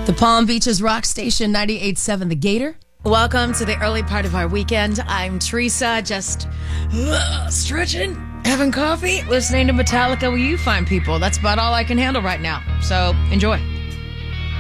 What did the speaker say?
The Palm Beaches Rock Station 98.7 The Gator. Welcome to the early part of our weekend. I'm Teresa, just stretching, having coffee, listening to Metallica with you fine people. That's about all I can handle right now. So enjoy.